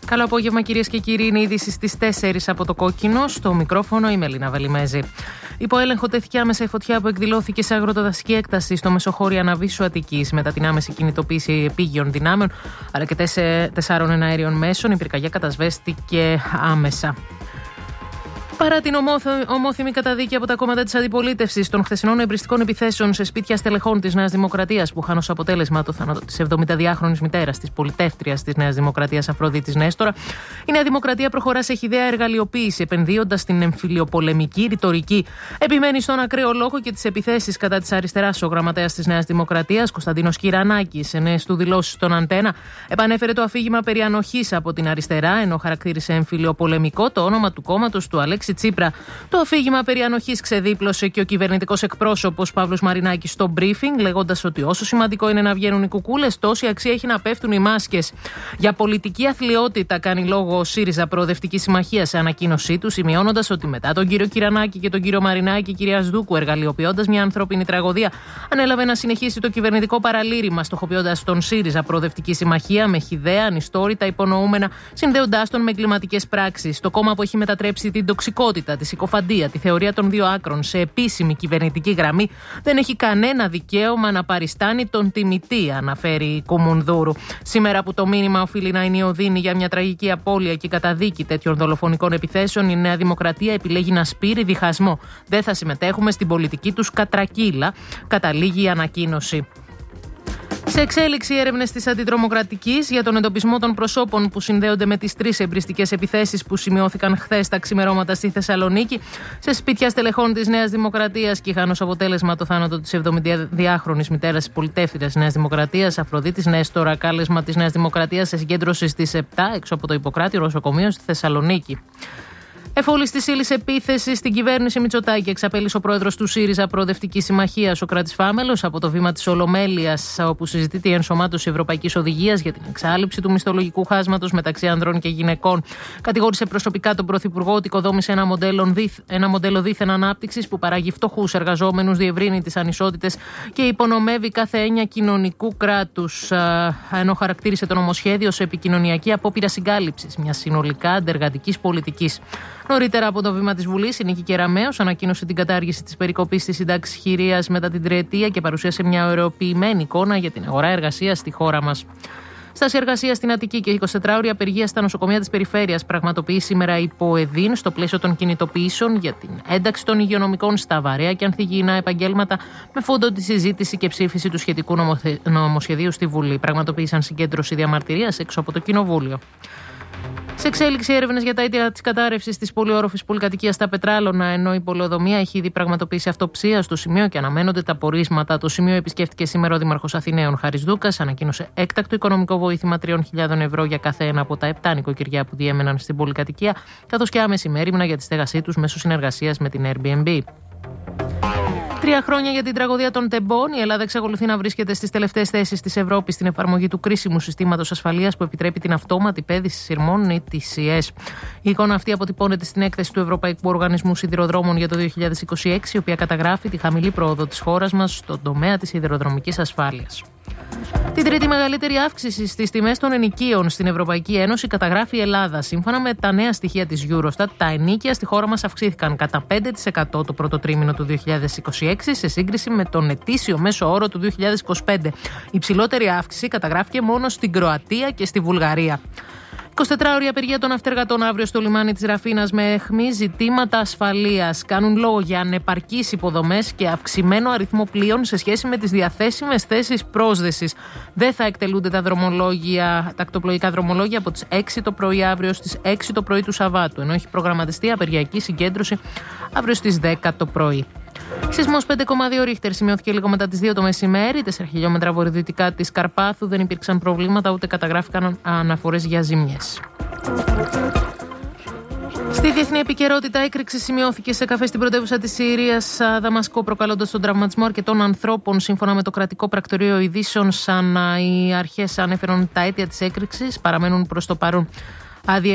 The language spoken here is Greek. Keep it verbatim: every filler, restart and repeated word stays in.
Καλό απόγευμα, κυρίες και κύριοι. Είναι είδηση στις τέσσερις από το Κόκκινο. Στο μικρόφωνο η Μελίνα Βελιμέζη. Υπό έλεγχο τέθηκε άμεσα η φωτιά που εκδηλώθηκε σε αγροτοδασική έκταση στο μεσοχώρι Αναβίσσου Αττικής. Μετά την άμεση κινητοποίηση επίγειων δυνάμεων αλλά και τεσσάρων εναέριων μέσων, η πυρκαγιά κατασβέστηκε άμεσα. Παρά την ομόθυμη καταδίκη από τα κόμματα της αντιπολίτευσης των χθεσινών εμπριστικών επιθέσεων σε σπίτια στελεχών της Νέας Δημοκρατίας, που είχαν ως αποτέλεσμα το θάνατο της εβδομηνταδυάχρονης μητέρας της πολιτεύτριας της Νέας Δημοκρατίας Αφροδίτης Νέστορα, η Νέα Δημοκρατία προχωρά σε χυδαία εργαλειοποίηση, επενδύοντας στην εμφυλιοπολεμική ρητορική. Επιμένει στον ακραίο λόγο και τις επιθέσεις κατά της αριστεράς ο γραμματέας της Νέας Δημοκρατίας, Κωνσταντίνος Κυρανάκης, σε νέες του δηλώσεις στον Αντένα, επανέφερε το αφήγημα περί ανοχής από την αριστερά, ενώ χαρακτήρισε εμφυλιοπολεμικό το όνομα του κόμματος του Αλέξη Τσίπρα. Το αφήγημα περί ανοχής ξεδίπλωσε και ο κυβερνητικός εκπρόσωπος Παύλος Μαρινάκης στο briefing, λέγοντας ότι όσο σημαντικό είναι να βγαίνουν οι κουκούλες, τόση αξία έχει να πέφτουν οι μάσκες. Για πολιτική αθλιότητα κάνει λόγο ο ΣΥΡΙΖΑ Προοδευτική Συμμαχία σε ανακοίνωσή του, σημειώνοντας ότι μετά τον κύριο Κυρανάκη και τον κύριο Μαρινάκη, η κυρία Σδούκου, εργαλειοποιώντας μια ανθρώπινη τραγωδία, ανέλαβε να συνεχίσει το κυβερνητικό παραλήρημα, στοχοποιώντας τον ΣΥΡΙΖΑ Προοδευτική Συμμαχία με χυδαία, ανιστόρητα υπονοούμενα, συνδέοντάς τον με εγκληματικές πράξεις. Το κόμμα που έχει μετατρέψει την τοξικότητα, τη συκοφαντία, τη θεωρία των δύο άκρων σε επίσημη κυβερνητική γραμμή, δεν έχει κανένα δικαίωμα να παριστάνει τον τιμητή, αναφέρει η Κουμουνδούρου. Σήμερα που το μήνυμα οφείλει να είναι η οδύνη για μια τραγική απώλεια και καταδίκη τέτοιων δολοφονικών επιθέσεων, η Νέα Δημοκρατία επιλέγει να σπείρει διχασμό. Δεν θα συμμετέχουμε στην πολιτική τους κατρακύλα, καταλήγει η ανακοίνωση. Σε εξέλιξη έρευνες της Αντιτρομοκρατικής για τον εντοπισμό των προσώπων που συνδέονται με τις τρεις εμπριστικές επιθέσεις που σημειώθηκαν χθες τα ξημερώματα στη Θεσσαλονίκη σε σπίτια στελεχών της Νέας Δημοκρατίας και είχαν ως αποτέλεσμα το θάνατο της εβδομηνταδυάχρονης μητέρας της πολιτεύτριας της Νέας Δημοκρατίας Αφροδίτης Νέστορα. Κάλεσμα της Νέας Δημοκρατίας σε συγκέντρωση στις επτά έξω από το Ιπποκράτιο νοσοκομείο στη Θεσσαλονίκη. Εφόλης της ύλης επίθεση στην κυβέρνηση Μητσοτάκη εξαπέλυσε ο πρόεδρος του ΣΥΡΙΖΑ Προοδευτική Συμμαχία, Σωκράτης Φάμελος, από το βήμα της Ολομέλειας, όπου συζητείται η ενσωμάτωση Ευρωπαϊκής Οδηγίας για την εξάλληψη του μισθολογικού χάσματος μεταξύ ανδρών και γυναικών. Κατηγόρησε προσωπικά τον Πρωθυπουργό ότι οικοδόμησε ένα μοντέλο, ένα μοντέλο δίθεν ανάπτυξης που παράγει φτωχούς εργαζόμενους, διευρύνει τις ανισότητες και υπονομεύει κάθε έννοια κοινωνικού κράτους. Ενώ χαρακτήρισε το νομοσχέδιο ως επικοινωνιακή απόπειρα συγκάλυψης μιας συνολικά αντεργατικής πολιτικής. Νωρίτερα από το βήμα της Βουλής, η Νίκη Κεραμέως ανακοίνωσε την κατάργηση της περικοπής της σύνταξης χειρίας μετά την τριετία και παρουσίασε μια ωρεοποιημένη εικόνα για την αγορά εργασίας στη χώρα μας. Στάση εργασίας στην Αττική και εικοσιτετράωρη απεργία στα νοσοκομεία της περιφέρειας πραγματοποιεί σήμερα η ΠΟΕΔΗΝ στο πλαίσιο των κινητοποιήσεων για την ένταξη των υγειονομικών στα βαρέα και ανθυγιεινά επαγγέλματα, με φόντο τη συζήτηση και ψήφιση του σχετικού νομοσχεδίου στη Βουλή. Πραγματοποίησαν συγκέντρωση διαμαρτυρίας έξω από το Κοινοβούλιο. Σε εξέλιξη έρευνες για τα αίτια της κατάρρευσης της πολυόροφης πολυκατοικίας στα Πετράλωνα, ενώ η πολεοδομία έχει ήδη πραγματοποιήσει αυτοψία στο σημείο και αναμένονται τα πορίσματα. Το σημείο επισκέφτηκε σήμερα ο Δήμαρχος Αθηναίων Χάρης Δούκας, ανακοίνωσε έκτακτο οικονομικό βοήθημα τριών χιλιάδων ευρώ για κάθε ένα από τα επτά νοικοκυριά που διέμεναν στην πολυκατοικία, καθώς και άμεση μέριμνα για τη στέγασή τους μέσω συνεργασίας με την Airbnb. Τρία χρόνια για την τραγωδία των τεμπών, η Ελλάδα εξακολουθεί να βρίσκεται στις τελευταίες θέσεις της Ευρώπης στην εφαρμογή του κρίσιμου συστήματος ασφαλείας που επιτρέπει την αυτόματη πέδηση σειρμών ή τι σι ες. Η εικόνα αυτή αποτυπώνεται στην έκθεση του Ευρωπαϊκού Οργανισμού Σιδηροδρόμων για το δύο χιλιάδες είκοσι έξι, η οποία καταγράφει τη χαμηλή πρόοδο της χώρας μας στον τομέα της σιδηροδρομικής ασφάλειας. Την τρίτη μεγαλύτερη αύξηση στις τιμές των ενοικίων στην Ευρωπαϊκή Ένωση καταγράφει η Ελλάδα. Σύμφωνα με τα νέα στοιχεία της Eurostat, τα ενοίκια στη χώρα μας αυξήθηκαν κατά πέντε τοις εκατό το πρώτο τρίμηνο του δύο χιλιάδες είκοσι έξι σε σύγκριση με τον ετήσιο μέσο όρο του δύο χιλιάδες είκοσι πέντε. Η υψηλότερη αύξηση καταγράφηκε μόνο στην Κροατία και στη Βουλγαρία. εικοσιτετράωρη απεργία των ναυτεργατών αύριο στο λιμάνι της Ραφίνας με αιχμή ζητήματα ασφαλείας. Κάνουν λόγο για ανεπαρκείς υποδομές και αυξημένο αριθμό πλοίων σε σχέση με τις διαθέσιμες θέσεις πρόσδεσης. Δεν θα εκτελούνται τα, δρομολόγια, τα ακτοπλοϊκά δρομολόγια από τις έξι το πρωί αύριο στις έξι το πρωί του Σαββάτου, ενώ έχει προγραμματιστεί απεργιακή συγκέντρωση αύριο στις δέκα το πρωί. Σεισμός πέντε κόμμα δύο ρίχτερ σημειώθηκε λίγο μετά τις δύο το μεσημέρι. τέσσερα χιλιόμετρα βορειοδυτικά της Καρπάθου. Δεν υπήρξαν προβλήματα, ούτε καταγράφηκαν αναφορές για ζημιές. Στη διεθνή επικαιρότητα, έκρηξη σημειώθηκε σε καφέ στην πρωτεύουσα της Συρίας Δαμασκό, προκαλώντας τον τραυματισμό αρκετών ανθρώπων. Σύμφωνα με το κρατικό πρακτορείο ειδήσεων, σαν οι αρχές ανέφεραν τα αίτια της έκρηξης, παραμένουν προς το παρόν άδεια